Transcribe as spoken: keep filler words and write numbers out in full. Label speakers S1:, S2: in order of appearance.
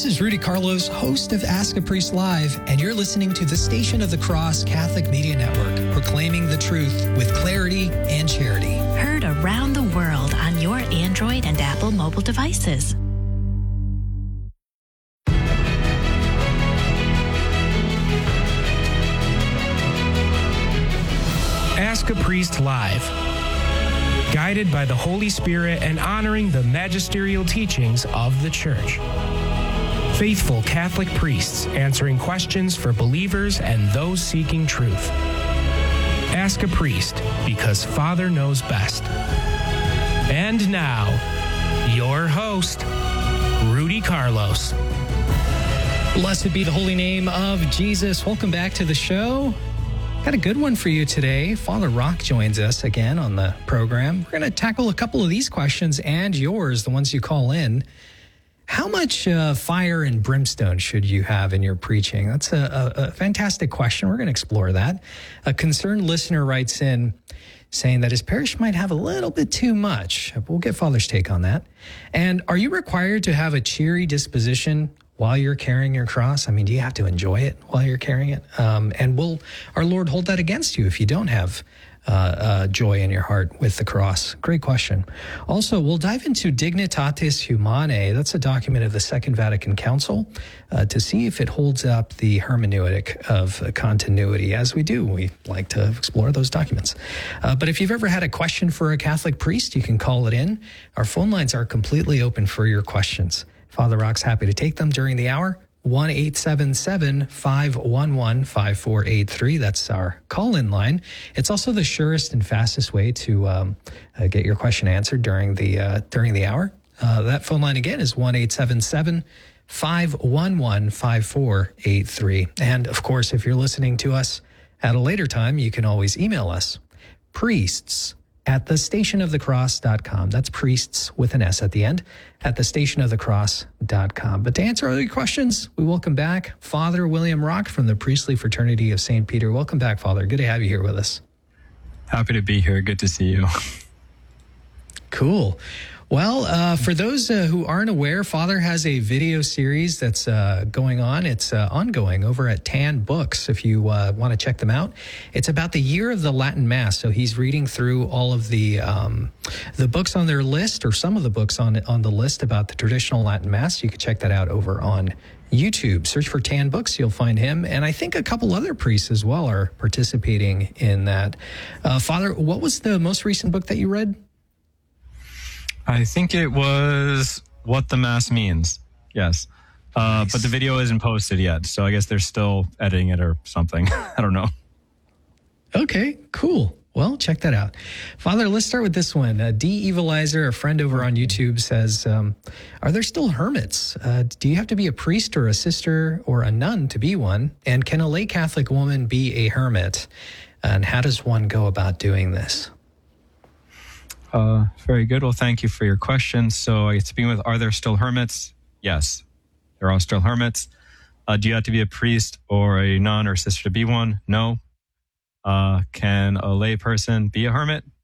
S1: This is Rudy Carlos, host of Ask a Priest Live, and you're listening to the Station of the Cross Catholic Media Network, proclaiming the truth with clarity and charity.
S2: Heard around the world on your Android and Apple mobile devices.
S3: Ask a Priest Live. Guided by the Holy Spirit and honoring the magisterial teachings of the Church. Faithful Catholic priests answering questions for believers and those seeking truth. Ask a Priest, because Father knows best. And now, your host, Rudy Carlos.
S1: Blessed be the holy name of Jesus. Welcome back to the show. Got a good one for you today. Father Rock joins us again on the program. We're going to tackle a couple of these questions and yours, the ones you call in. How much uh, fire and brimstone should you have in your preaching? That's a, a, a fantastic question. We're going to explore that. A concerned listener writes in saying that his parish might have a little bit too much. We'll get Father's take on that. And are you required to have a cheery disposition while you're carrying your cross? I mean, do you have to enjoy it while you're carrying it? Um, and will our Lord hold that against you if you don't have uh, uh, joy in your heart with the cross? Great question. Also, we'll dive into Dignitatis Humanae. That's a document of the Second Vatican Council uh, to see if it holds up the hermeneutic of uh, continuity. As we do, we like to explore those documents. Uh, but if you've ever had a question for a Catholic priest, you can call it in. Our phone lines are completely open for your questions. Father Rock's happy to take them during the hour. one eight seven seven, five one one, five four eight three. That's our call-in line. It's also the surest and fastest way to um, uh, get your question answered during the uh, during the hour. Uh, that phone line again is one eight seven seven, five one one, five four eight three. And of course, if you're listening to us at a later time, you can always email us, priests at the station of the cross dot com. That's priests with an S at the end, at the station of the cross dot com. But to answer all your questions, we welcome back Father William Rock from the Priestly Fraternity of Saint Peter. Welcome back, Father. Good to have you here with us.
S4: Happy to be here. Good to see you.
S1: Cool. Well, uh, for those uh, who aren't aware, Father has a video series that's uh, going on. It's uh, ongoing over at Tan Books, if you uh, want to check them out. It's about the year of the Latin Mass. So he's reading through all of the um, the books on their list, or some of the books on on the list about the traditional Latin Mass. You can check that out over on YouTube. Search for Tan Books. You'll find him. And I think a couple other priests as well are participating in that. Uh, Father, what was the most recent book that you read?
S4: I think it was What the Mass Means. Yes. Uh, nice. But the video isn't posted yet, so I guess they're still editing it or something. I don't know.
S1: Okay, cool. Well, check that out. Father, let's start with this one. Uh, D. Evilizer, a friend over on YouTube, says, um, are there still hermits? Uh, do you have to be a priest or a sister or a nun to be one? And can a lay Catholic woman be a hermit? And how does one go about doing this?
S4: Uh, very good. Well, thank you for your question. So I get to begin with, are there still hermits? Yes, there are still hermits. Uh, do you have to be a priest or a nun or sister to be one? No. Uh, can a lay person be a hermit?